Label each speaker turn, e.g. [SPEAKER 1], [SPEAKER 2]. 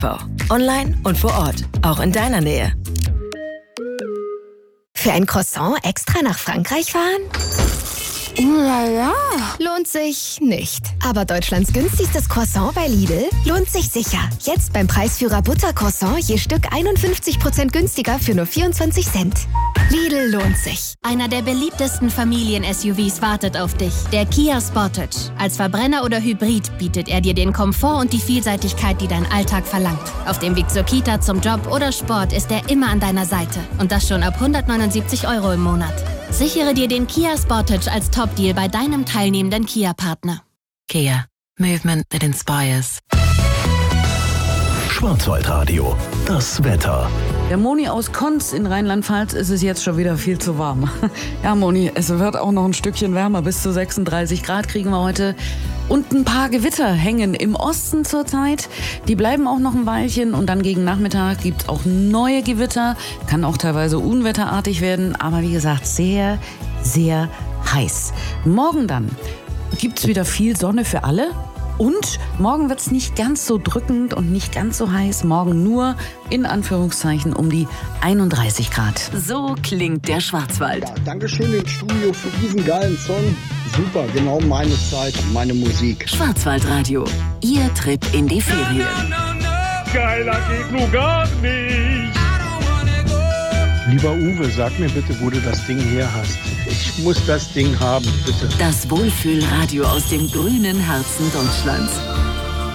[SPEAKER 1] Online und vor Ort, auch in deiner Nähe.
[SPEAKER 2] Für ein Croissant extra nach Frankreich fahren?
[SPEAKER 3] Ja.
[SPEAKER 2] Lohnt sich nicht. Aber Deutschlands günstigstes Croissant bei Lidl lohnt sich sicher. Jetzt beim Preisführer Buttercroissant je Stück 51% günstiger für nur 24 Cent. Lidl lohnt sich.
[SPEAKER 4] Einer der beliebtesten Familien-SUVs wartet auf dich. Der Kia Sportage. Als Verbrenner oder Hybrid bietet er dir den Komfort und die Vielseitigkeit, die dein Alltag verlangt. Auf dem Weg zur Kita, zum Job oder Sport ist er immer an deiner Seite. Und das schon ab 179 € im Monat. Sichere dir den Kia Sportage als Top-Deal bei deinem teilnehmenden Kia-Partner.
[SPEAKER 1] Kia. Movement that inspires.
[SPEAKER 5] Schwarzwaldradio. Das Wetter.
[SPEAKER 6] Der Moni aus Konz in Rheinland-Pfalz ist es jetzt schon wieder viel zu warm. Ja, Moni, es wird auch noch ein Stückchen wärmer. Bis zu 36 Grad kriegen wir heute. Und ein paar Gewitter hängen im Osten zurzeit. Die bleiben auch noch ein Weilchen. Und dann gegen Nachmittag gibt es auch neue Gewitter. Kann auch teilweise unwetterartig werden. Aber wie gesagt, sehr, sehr heiß. Morgen dann gibt es wieder viel Sonne für alle. Und morgen wird es nicht ganz so drückend und nicht ganz so heiß. Morgen nur, in Anführungszeichen, um die 31 Grad.
[SPEAKER 1] So klingt der Schwarzwald.
[SPEAKER 7] Ja, Dankeschön ins Studio für diesen geilen Song. Super, genau meine Zeit, meine Musik.
[SPEAKER 1] Schwarzwaldradio. Ihr Trip in die Ferien.
[SPEAKER 8] Geiler geht nur gar nicht.
[SPEAKER 7] Lieber Uwe, sag mir bitte, wo du das Ding her hast. Ich muss das Ding haben, bitte.
[SPEAKER 1] Das Wohlfühlradio aus dem grünen Herzen Deutschlands.